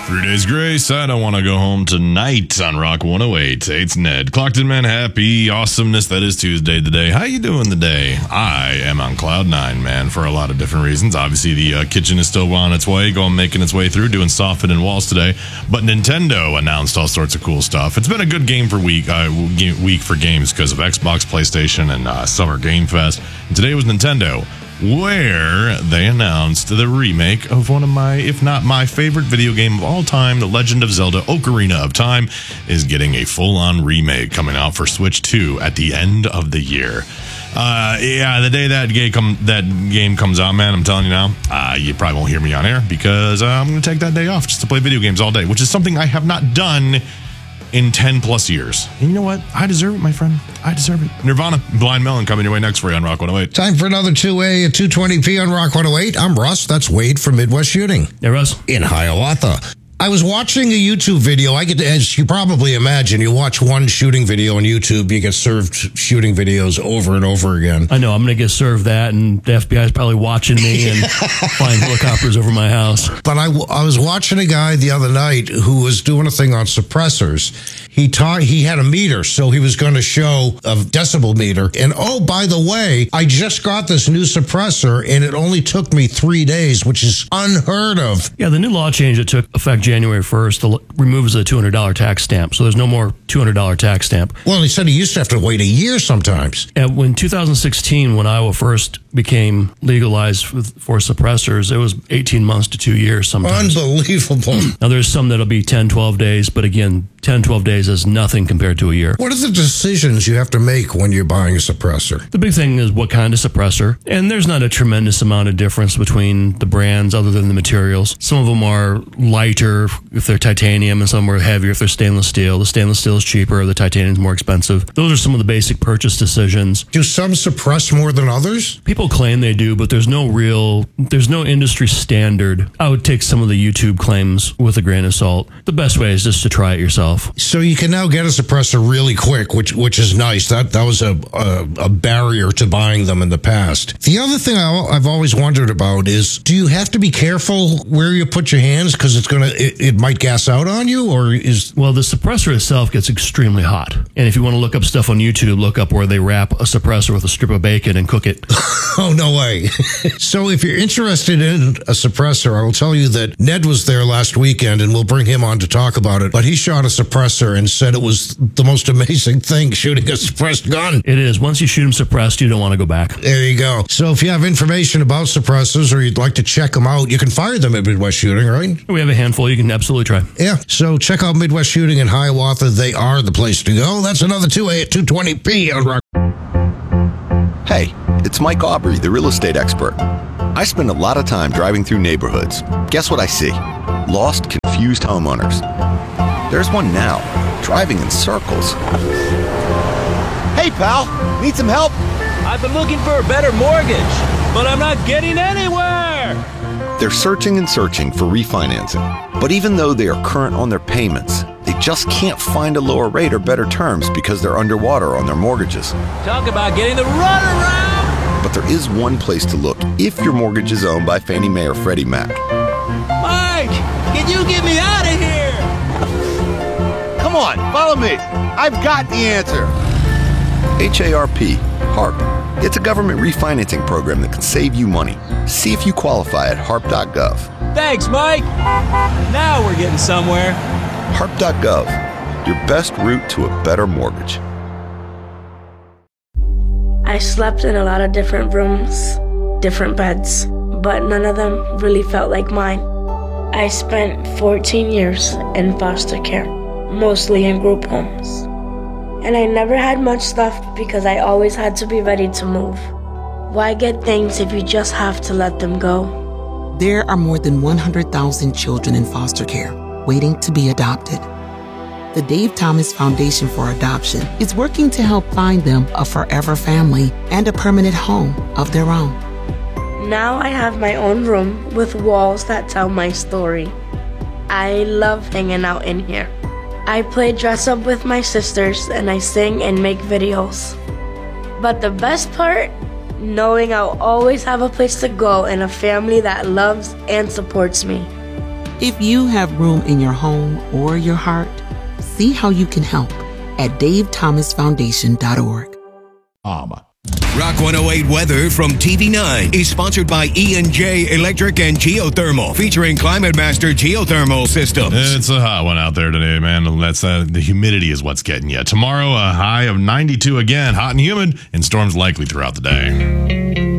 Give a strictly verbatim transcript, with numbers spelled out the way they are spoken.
Three Days Grace, I don't want to go home tonight on Rock one oh eight. It's Ned. Clocked in, man. Happy awesomeness. That is Tuesday today. How you doing today? I am on cloud nine, man, for a lot of different reasons. Obviously, the uh, kitchen is still on its way, going making its way through, doing soffit and walls today. But Nintendo announced all sorts of cool stuff. It's been a good game for week, uh, week for games because of Xbox, PlayStation, and uh, Summer Game Fest. And today was Nintendo, where they announced the remake of one of my, if not my favorite video game of all time, The Legend of Zelda Ocarina of Time, is getting a full-on remake coming out for Switch two at the end of the year. Uh, yeah, the day that game, come, that game comes out, man, I'm telling you now, uh, you probably won't hear me on air because uh, I'm going to take that day off just to play video games all day, which is something I have not done in ten plus years. And you know what? I deserve it, my friend. I deserve it. Nirvana, Blind Melon coming your way next for you on Rock one oh eight. Time for another two A at two twenty p on Rock one oh eight. I'm Russ. That's Wade from Midwest Shooting. Hey, Russ. In Hiawatha. I was watching a YouTube video. I get to, as you probably imagine, you watch one shooting video on YouTube, you get served shooting videos over and over again. I know. I'm going to get served that, and the F B I is probably watching me and flying helicopters over my house. But I, I was watching a guy the other night who was doing a thing on suppressors. He taught, he had a meter, so he was going to show a decibel meter. And oh, by the way, I just got this new suppressor, and it only took me three days, which is unheard of. Yeah, the new law change that took effect January first removes the two hundred dollars tax stamp. So there's no more two hundred dollars tax stamp. Well, he said he used to have to wait a year sometimes. And when two thousand sixteen, when Iowa first became legalized for, for suppressors, it was eighteen months to two years sometimes. Unbelievable. Now, there's some that'll be ten, twelve days, but again, ten, twelve days is nothing compared to a year. What are the decisions you have to make when you're buying a suppressor? The big thing is what kind of suppressor. And there's not a tremendous amount of difference between the brands other than the materials. Some of them are lighter if they're titanium, and some are heavier if they're stainless steel. The stainless steel is cheaper, the titanium is more expensive. Those are some of the basic purchase decisions. Do some suppress more than others? People claim they do, but there's no real, there's no industry standard. I would take some of the YouTube claims with a grain of salt. The best way is just to try it yourself. So you can now get a suppressor really quick, which which is nice. That that was a, a, a barrier to buying them in the past. The other thing I, I've always wondered about is, do you have to be careful where you put your hands because it's gonna it, it might gas out on you, or is well the suppressor itself gets extremely hot, and if you want to look up stuff on YouTube, look up where they wrap a suppressor with a strip of bacon and cook it. Oh, no way. So if you're interested in a suppressor, I will tell you that Ned was there last weekend, and we'll bring him on to talk about it. But he shot a suppressor and said it was the most amazing thing, shooting a suppressed gun. It is. Once you shoot them suppressed, you don't want to go back. There you go. So if you have information about suppressors or you'd like to check them out, you can fire them at Midwest Shooting, right? We have a handful you can absolutely try. Yeah. So check out Midwest Shooting in Hiawatha. They are the place to go. That's another two A at two twenty p on Rock. Hey, it's Mike Aubrey, the real estate expert. I spend a lot of time driving through neighborhoods. Guess what I see? Lost, confused homeowners. There's one now, driving in circles. Hey, pal, need some help? I've been looking for a better mortgage, but I'm not getting anywhere. They're searching and searching for refinancing. But even though they are current on their payments, they just can't find a lower rate or better terms because they're underwater on their mortgages. Talk about getting the runaround! But there is one place to look if your mortgage is owned by Fannie Mae or Freddie Mac. Mike, can you get me out of here? Come on, follow me. I've got the answer. H A R P, HARP. It's a government refinancing program that can save you money. See if you qualify at harp dot gov. Thanks, Mike. Now we're getting somewhere. harp dot gov, your best route to a better mortgage. I slept in a lot of different rooms, different beds, but none of them really felt like mine. I spent fourteen years in foster care, mostly in group homes. And I never had much stuff because I always had to be ready to move. Why get things if you just have to let them go? There are more than one hundred thousand children in foster care waiting to be adopted. The Dave Thomas Foundation for Adoption is working to help find them a forever family and a permanent home of their own. Now I have my own room with walls that tell my story. I love hanging out in here. I play dress up with my sisters and I sing and make videos. But the best part? Knowing I'll always have a place to go and a family that loves and supports me. If you have room in your home or your heart, see how you can help at dave thomas foundation dot org. Um. Rock one oh eight weather from T V nine is sponsored by E and J Electric and Geothermal, featuring Climate Master Geothermal Systems. It's a hot one out there today, man. That's uh, the humidity is what's getting you. Tomorrow, a high of ninety-two again, hot and humid, and storms likely throughout the day.